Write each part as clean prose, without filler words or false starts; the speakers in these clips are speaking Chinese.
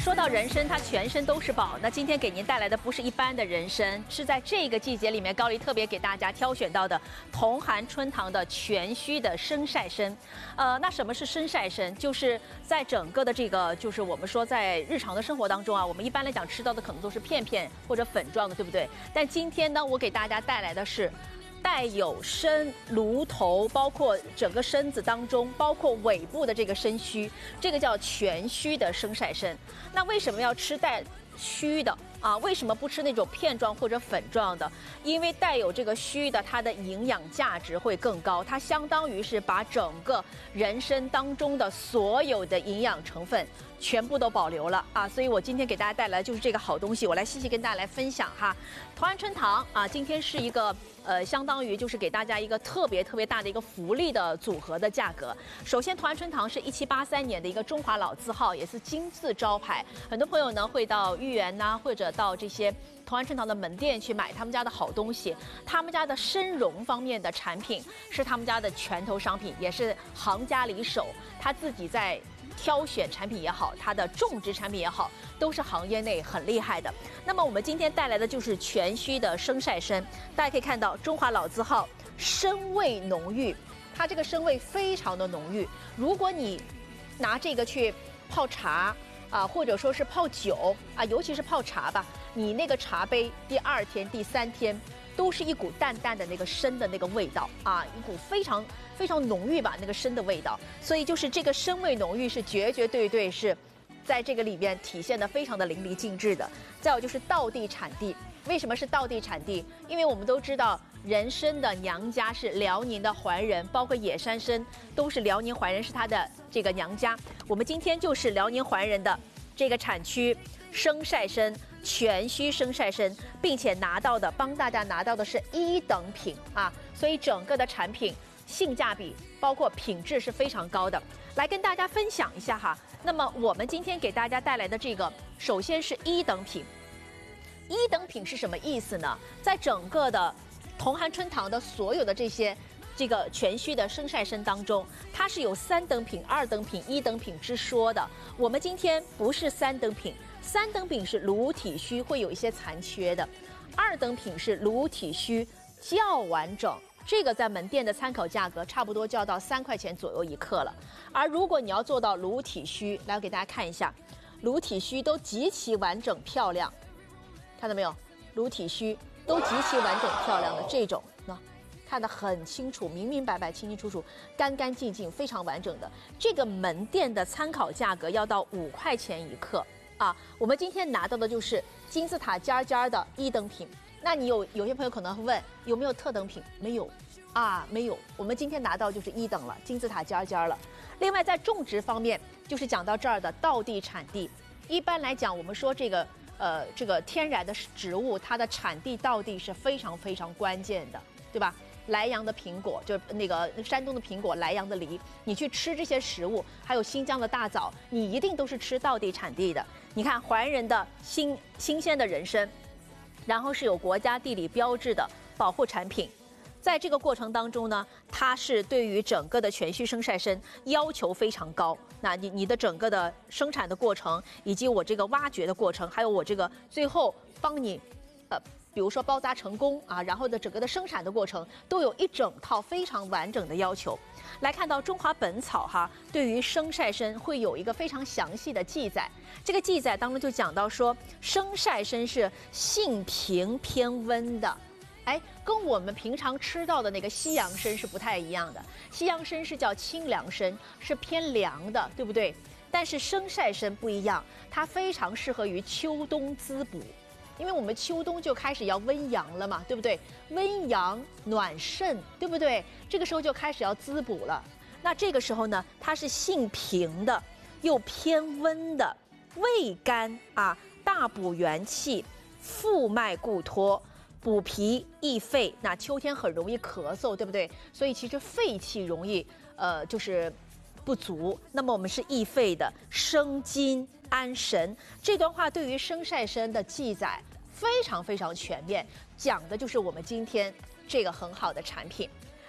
说到人参，它全身都是宝。那今天给您带来的不是一般的人参，是在这个季节里面高丽特别给大家挑选到的同涵春堂的全须的生晒参。那什么是生晒参？就是在整个的这个，就是我们说在日常的生活当中啊，我们一般来讲吃到的可能都是片片或者粉状的，对不对？但今天呢，我给大家带来的是带有身、颅头，包括整个身子当中，包括尾部的这个身须，这个叫全须的生晒参。那为什么要吃带须的啊？为什么不吃那种片状或者粉状的？因为带有这个须的，它的营养价值会更高，它相当于是把整个人参当中的所有的营养成分全部都保留了啊！所以我今天给大家带来的就是这个好东西，我来细细跟大家来分享哈。同涵春堂啊，今天是一个相当于就是给大家一个特别大的一个福利的组合的价格。首先，同涵春堂是1783年的一个中华老字号，也是金字招牌。很多朋友呢会到豫园呐，或者到这些同涵春堂的门店去买他们家的好东西。他们家的参茸方面的产品是他们家的拳头商品，也是行家里手，他自己在挑选产品也好，它的种植产品也好，都是行业内很厉害的。那么我们今天带来的就是全须的生晒参，大家可以看到中华老字号，参味浓郁，它这个参味非常的浓郁。如果你拿这个去泡茶啊，或者说是泡酒啊，尤其是泡茶吧，你那个茶杯第2天、第3天都是一股淡淡的那个参的那个味道啊，一股非常浓郁吧，那个参的味道。所以就是这个参味浓郁是绝对是在这个里边体现的非常的淋漓尽致的。再有就是道地产地，为什么是道地产地？因为我们都知道人参的娘家是辽宁的怀仁，包括野山参都是辽宁怀仁是它的这个娘家。我们今天就是辽宁怀仁的这个产区生晒参，全须生晒参，并且帮大家拿到的是1等品啊，所以整个的产品性价比包括品质是非常高的。来跟大家分享一下哈。那么我们今天给大家带来的这个，首先是1等品。1等品是什么意思呢？在整个的同涵春堂的所有的这个全须的生晒参当中，它是有3等品、2等品、1等品之说的。我们今天不是3等品，3等品是颅体须会有一些残缺的，2等品是颅体须较完整，这个在门店的参考价格差不多就要到3块钱左右1克了。而如果你要做到颅体须，来我给大家看一下，颅体须都极其完整漂亮，看到没有？颅体须都极其完整漂亮的这种呢，看得很清楚，明白、清楚楚，干净，非常完整的。这个门店的参考价格要到5块钱1克啊。我们今天拿到的就是金字塔尖的1等品。那你有些朋友可能会问，有没有特等品？没有啊，没有。我们今天拿到就是1等了，金字塔尖了。另外在种植方面，就是讲到这儿的道地产地。一般来讲，我们说这个天然的植物，它的产地道地是非常关键的，对吧？莱阳的苹果，就是那个山东的苹果，莱阳的梨，你去吃这些食物，还有新疆的大枣，你一定都是吃道地产地的。你看怀仁的新鲜的人参，然后是有国家地理标志的保护产品。在这个过程当中呢，它是对于整个的全须生晒参要求非常高。那你的整个的生产的过程，以及我这个挖掘的过程，还有我这个最后帮你比如说包扎成功啊，然后的整个的生产的过程都有一整套非常完整的要求。来看到中华本草哈，对于生晒参会有一个非常详细的记载。这个记载当中就讲到说，生晒参是性平偏温的。哎，跟我们平常吃到的那个西洋参是不太一样的。西洋参是叫清凉参，是偏凉的，对不对？但是生晒参不一样，它非常适合于秋冬滋补。因为我们秋冬就开始要温阳了嘛，对不对？温阳暖肾，对不对？这个时候就开始要滋补了。那这个时候呢，它是性平的，又偏温的，味甘啊，大补元气，复脉固脱，补脾益肺。那秋天很容易咳嗽，对不对？所以其实肺气容易就是不足。那么我们是益肺的，生津安神。这段话对于生晒参的记载非常全面，讲的就是我们今天这个很好的产品。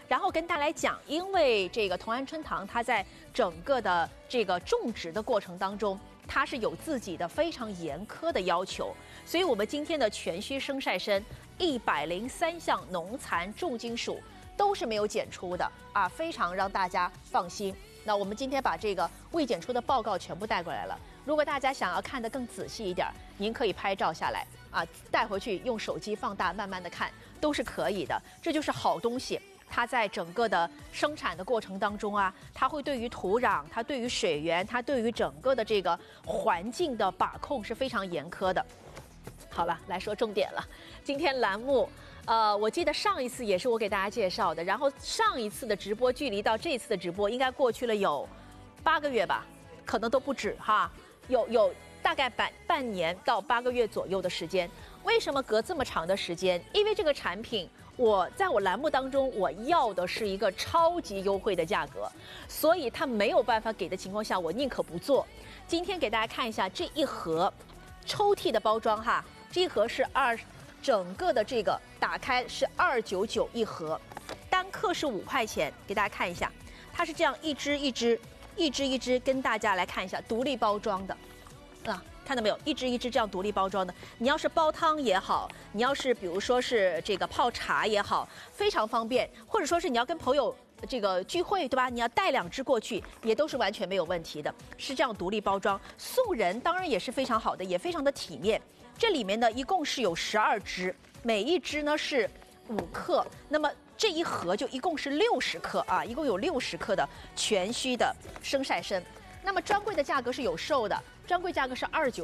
然后跟大家来讲，因为这个同安春堂它在整个的这个种植的过程当中，它是有自己的非常严苛的要求，所以我们今天的全须生晒参103项农残重金属都是没有检出的啊，非常让大家放心。那我们今天把这个未检出的报告全部带过来了。如果大家想要看得更仔细一点，您可以拍照下来啊，带回去用手机放大，慢慢的看都是可以的。这就是好东西。它在整个的生产的过程当中啊，它会对于土壤、它对于水源、它对于整个的这个环境的把控是非常严苛的。好了，来说重点了。今天栏目，我记得上一次也是我给大家介绍的，然后上一次的直播距离到这次的直播应该过去了有8个月吧，可能都不止哈，有大概半年到8个月左右的时间。为什么隔这么长的时间？因为这个产品。在我栏目当中，我要的是一个超级优惠的价格，所以它没有办法给的情况下，我宁可不做。今天给大家看一下这一盒抽屉的包装哈，这一盒是整个的这个打开是299一盒，单克是5块钱，给大家看一下，它是这样一支一支跟大家来看一下独立包装的，啊。看到没有，一支这样独立包装的，你要是煲汤也好，你要是比如说是这个泡茶也好，非常方便，或者说是你要跟朋友这个聚会，对吧？你要带2支过去，也都是完全没有问题的，是这样独立包装。送人当然也是非常好的，也非常的体面。这里面呢一共是有12支，每一支呢是5克，那么这一盒就一共是60克啊，一共有60克的全须的生晒参。那么专柜的价格是有售的，专柜价格是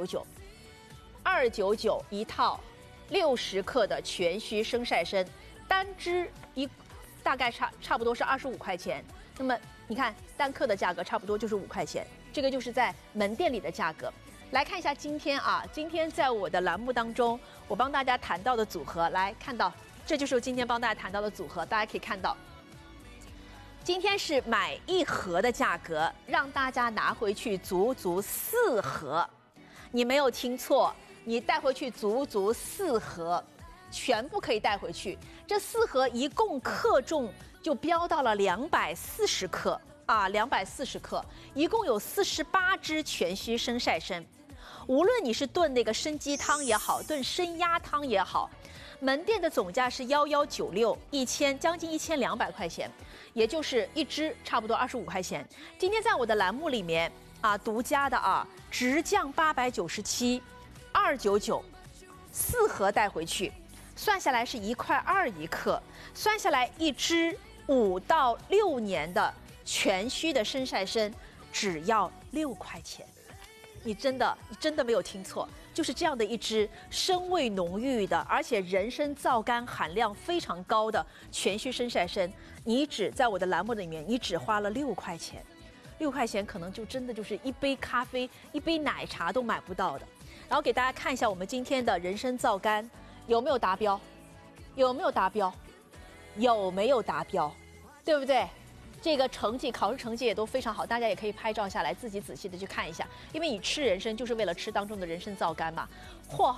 299一套，60克的全须生晒参，单支大概差不多是25块钱。那么你看单克的价格差不多就是5块钱，这个就是在门店里的价格。来看一下今天在我的栏目当中，我帮大家谈到的组合，来看到这就是我今天帮大家谈到的组合，大家可以看到。今天是买1盒的价格，让大家拿回去足足4盒，你没有听错，你带回去足足4盒，全部可以带回去。这4盒一共克重就飙到了240克啊，240克，一共有48支全须生晒参。无论你是炖那个参鸡汤也好，炖参鸭汤也好，门店的总价是1196，将近1200块钱。也就是一支差不多25块钱。今天在我的栏目里面啊，独家的直降897，299，4盒带回去，算下来是1.2块一克，算下来一支5到6年的全须的生晒参只要6块钱。你真的没有听错，就是这样的一支参味浓郁的，而且人参皂苷含量非常高的全须生晒参，你只在我的栏目里面，你只花了6块钱，6块钱可能就真的就是一杯咖啡、一杯奶茶都买不到的。然后给大家看一下我们今天的人参皂苷有没有达标，有没有达标，有没有达标，对不对？这个考试成绩也都非常好，大家也可以拍照下来，自己仔细的去看一下。因为你吃人参就是为了吃当中的人参皂苷嘛，货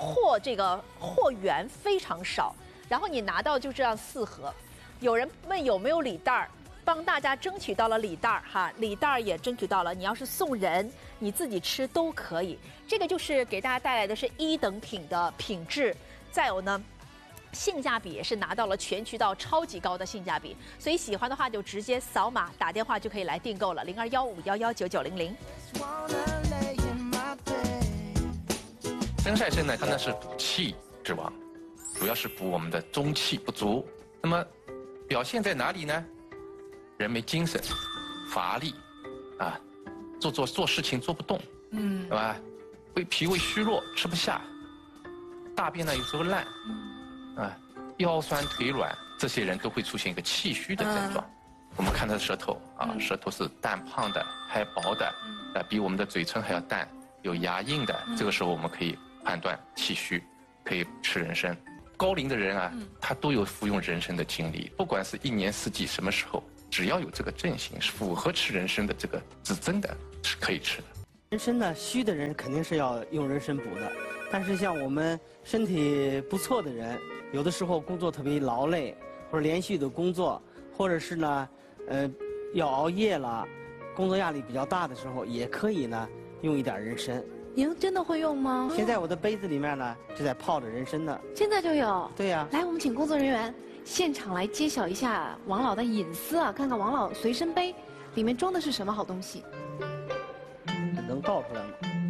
源非常少，然后你拿到就这样4盒。有人问有没有礼袋儿，帮大家争取到了礼袋儿哈，礼袋儿也争取到了。你要是送人，你自己吃都可以。这个就是给大家带来的是1等品的品质，再有呢。性价比也是拿到了全渠道超级高的性价比，所以喜欢的话就直接扫码打电话就可以来订购了，0215119900。 生晒参呢，它是补气之王，主要是补我们的中气不足。那么表现在哪里呢？人没精神，乏力，啊，做事情做不动，对吧？脾胃虚弱，吃不下，大便呢有时候烂。腰酸腿软，这些人都会出现一个气虚的症状。我们看他的舌头舌头是淡胖的，还薄的，比我们的嘴唇还要淡，有牙印的。这个时候我们可以判断气虚，可以吃人参。高龄的人他都有服用人参的经历，不管是1年4季什么时候，只要有这个症型，是符合吃人参的这个指征的，是可以吃的。 人参呢，虚的人肯定是要用人参补的，但是像我们身体不错的人，有的时候工作特别劳累，或者连续的工作， 或者是呢，要熬夜了，工作压力比较大的时候，也可以呢用一点人参。 您真的会用吗？ 现在我的杯子里面呢就在泡着人参的。 现在就有。 对呀。 来，我们请工作人员现场来揭晓一下王老的隐私啊，看看王老随身杯里面装的是什么好东西。 能倒出来吗？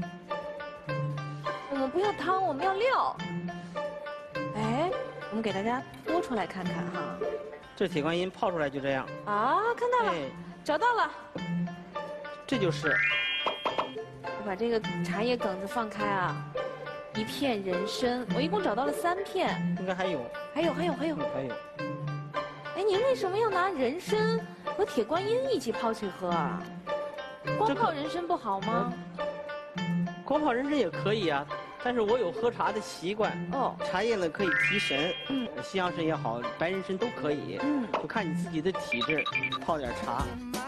我们不要汤，我们要料。哎，我们给大家拨出来看看哈。 这铁观音泡出来就这样。 啊，看到了，找到了。 这就是。 我把这个茶叶梗子放开啊，一片人参，我一共找到了3片。 应该还有。 还有。还有。哎，您为什么要拿人参和铁观音一起泡去喝啊？光泡人参不好吗？ 光泡人参也可以啊，但是我有喝茶的习惯。哦。茶叶呢可以提神，西洋参也好，白人参都可以。就看你自己的体质，泡点茶。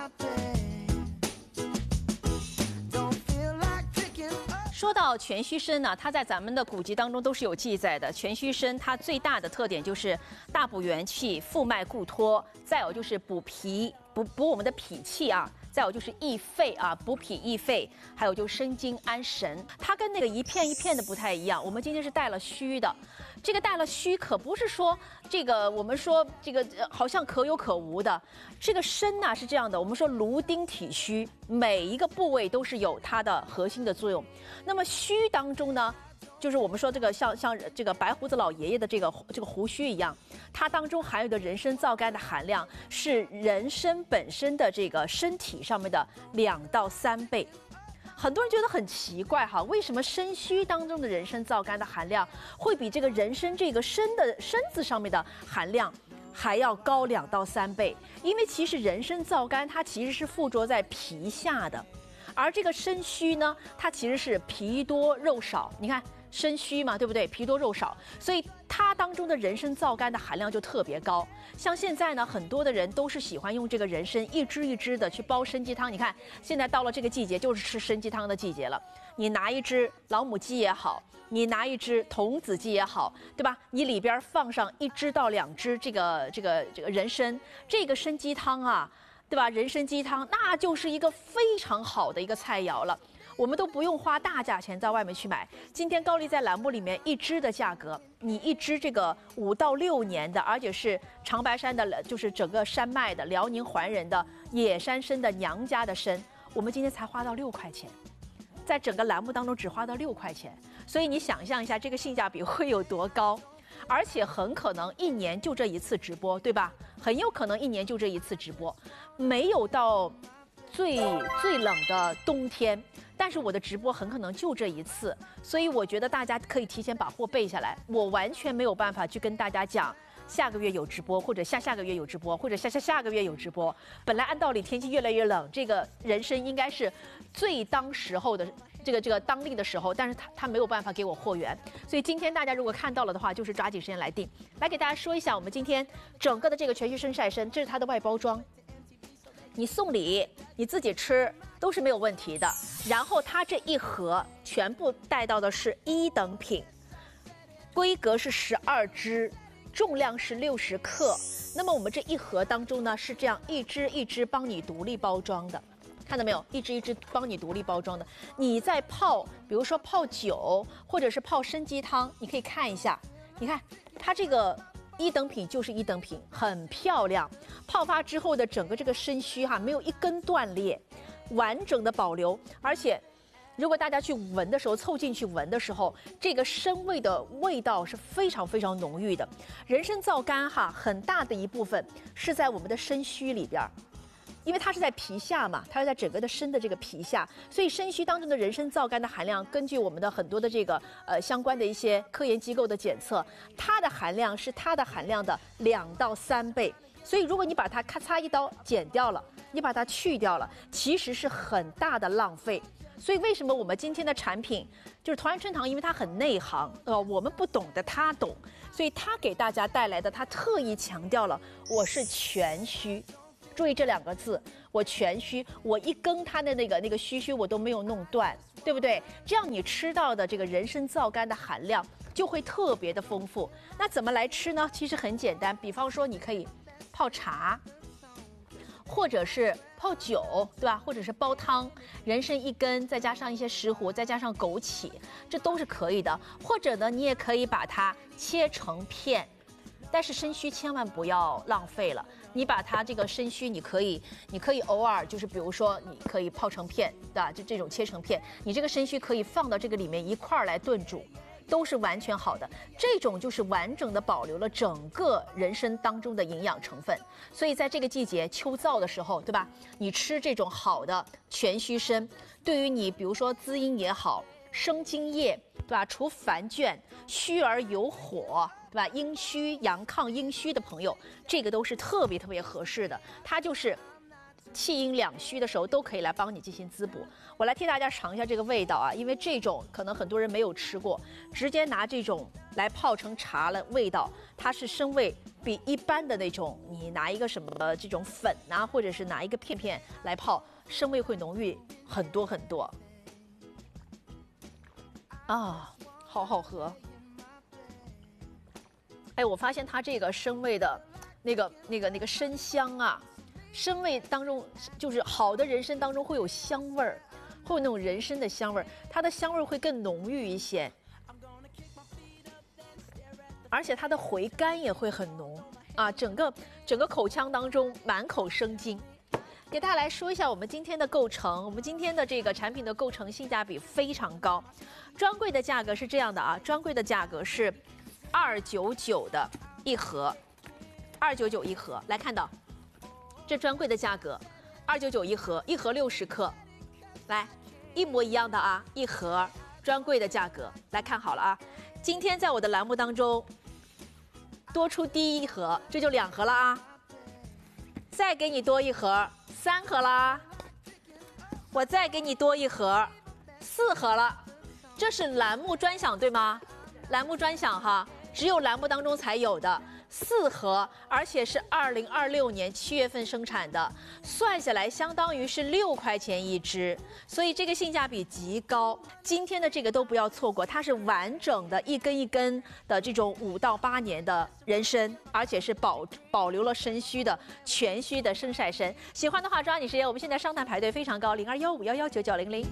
说到全须参呢，它在咱们的古籍当中都是有记载的。全须参它最大的特点就是大补元气、复脉固脱，再有就是补脾、补我们的脾气啊。再有就是益肺啊，补脾益肺，还有就生津安神。它跟那个一片一片的不太一样，我们今天是带了须的。这个带了须可不是说这个我们说这个好像可有可无的。这个参呢是这样的，我们说炉丁体虚，每一个部位都是有它的核心的作用。那么须当中呢，就是我们说这个像这个白胡子老爷爷的这个胡须一样，它当中含有的人参皂苷的含量是人参本身的这个身体上面的2到3倍。很多人觉得很奇怪哈，为什么参须当中的人参皂苷的含量会比这个人参这个参字上面的含量还要高2到3倍？因为其实人参皂苷它其实是附着在皮下的，而这个参须呢，它其实是皮多肉少。你看。参须嘛，对不对？皮多肉少，所以它当中的人参皂苷的含量就特别高。像现在呢，很多的人都是喜欢用这个人参一支一支的去煲参鸡汤。你看，现在到了这个季节，就是吃参鸡汤的季节了。你拿一只老母鸡也好，你拿一只童子鸡也好，对吧？你里边放上1支到2支这个人参，这个参鸡汤啊，对吧？人参鸡汤那就是一个非常好的一个菜肴了。我们都不用花大价钱在外面去买。今天高丽在栏目里面1支的价格，你1支这个5到6年的，而且是长白山的，就是整个山脉的辽宁怀仁的野山参的娘家的参，我们今天才花到6块钱，在整个栏目当中只花到6块钱，所以你想象一下这个性价比会有多高，而且很可能1年就这一次直播，对吧？很有可能1年就这一次直播，没有到最冷的冬天。但是我的直播很可能就这一次，所以我觉得大家可以提前把货备下来。我完全没有办法去跟大家讲下个月有直播，或者下个月有直播，或者下个月有直播。本来按道理天气越来越冷，这个人参应该是最当时候的这个当令的时候，但是他没有办法给我货源，所以今天大家如果看到了的话，就是抓紧时间来订。来给大家说一下，我们今天整个的这个全须参晒参，这是它的外包装。你送礼，你自己吃都是没有问题的。然后它这一盒全部带到的是1等品，规格是12支，重量是60克。那么我们这一盒当中呢，是这样一支一支帮你独立包装的，看到没有？一支一支帮你独立包装的。你在泡，比如说泡酒或者是泡参鸡汤，你可以看一下，你看它这个。1等品就是1等品，很漂亮。泡发之后的整个这个参须没有一根断裂，完整的保留。而且，如果大家去闻的时候，凑近去闻的时候，这个参味的味道是非常非常浓郁的。人参皂苷很大的一部分是在我们的参须里边。因为它是在皮下嘛，它是在整个的参的这个皮下，所以参须当中的人参皂苷的含量，根据我们的很多的这个相关的一些科研机构的检测，它的含量是它的含量的2到3倍。所以如果你把它咔嚓一刀剪掉了，你把它去掉了，其实是很大的浪费。所以为什么我们今天的产品就是同安春堂，因为它很内行，我们不懂的他懂，所以他给大家带来的，他特意强调了我是全须。注意这2个字，我全须，我一根它的那个须我都没有弄断，对不对？这样你吃到的这个人参皂苷的含量就会特别的丰富。那怎么来吃呢？其实很简单，比方说你可以泡茶， 或者是泡酒，对吧？或者是煲汤，人参1根，再加上一些石斛，再加上枸杞，这都是可以的。或者呢，你也可以把它切成片。但是参须千万不要浪费了，你把它这个参须，你可以偶尔就是比如说你可以泡成片，对吧？就这种切成片，你这个参须可以放到这个里面一块儿来炖煮，都是完全好的。这种就是完整的保留了整个人参当中的营养成分，所以在这个季节秋燥的时候，对吧？你吃这种好的全须参，对于你比如说滋阴也好，生津液，对吧？除烦倦，虚而有火。对吧？阴虚阳亢阴虚的朋友，这个都是特别合适的。它就是气阴两虚的时候都可以来帮你进行滋补。我来替大家尝一下这个味道啊，因为这种可能很多人没有吃过，直接拿这种来泡成茶了，味道它是参味比一般的那种，你拿一个什么这种粉啊，或者是拿一个片片来泡，参味会浓郁很多啊，好好喝。哎，我发现它这个参味的，那个参香啊，参味当中就是好的人参当中会有香味儿，会有那种人参的香味儿，它的香味儿会更浓郁一些，而且它的回甘也会很浓啊，整个口腔当中满口生津。给大家来说一下我们今天的构成，我们今天的这个产品的构成性价比非常高，专柜的价格是这样的啊，专柜的价格是299的一盒，299一盒。来看到，这专柜的价格，299一盒，一盒60克，来，一模一样的啊，一盒专柜的价格。来看好了啊，今天在我的栏目当中多出第一盒，这就2盒了啊，再给你多一盒，3盒啦，我再给你多一盒，4盒了，这是栏目专享对吗？栏目专享哈。只有栏目当中才有的4盒，而且是2026年7月份生产的，算下来相当于是6块钱一支，所以这个性价比极高。今天的这个都不要错过，它是完整的一根一根的这种5到8年的人参，而且是保留了参须的全须的生晒参。喜欢的话抓紧时间，我们现在商谈排队非常高，0215119900。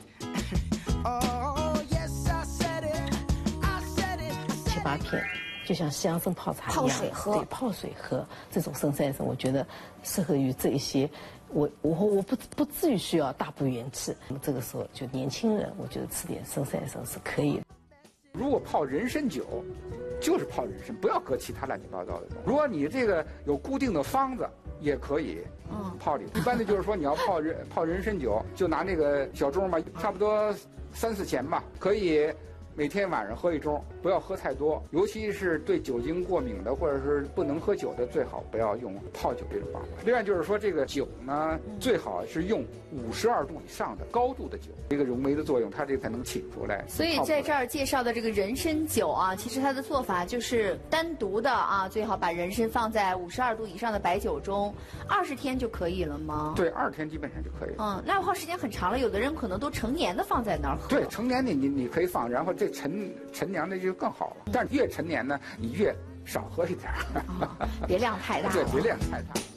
7、8片，就像西洋参泡茶一样， 泡水喝。 对，泡水喝这种生晒参，我觉得适合于这一些。我不至于需要大补元气。那么这个时候，就年轻人，我觉得吃点生晒参是可以的。 如果泡人参酒，就是泡人参，不要搁其他乱七八糟的东西。如果你这个有固定的方子，也可以泡里。一般的就是说你要泡人参酒，就拿那个小盅嘛，差不多3、4钱吧，可以。每天晚上喝1盅，不要喝太多，尤其是对酒精过敏的或者是不能喝酒的，最好不要用泡酒这种方法。另外就是说，这个酒呢，最好是用52度以上的高度的酒，这个溶酶的作用，它这才能起出来。 所以在这儿介绍的这个人参酒啊，其实它的做法就是单独的啊，最好把人参放在52度以上的白酒中，20天就可以了吗？ 对，20天基本上就可以了。 那泡时间很长了，有的人可能都成年的放在那儿喝。 对，成年的你可以放，然后这陈年的就更好了。但是越陈年呢，你越少喝一点， 别量太大。 对，别量太大。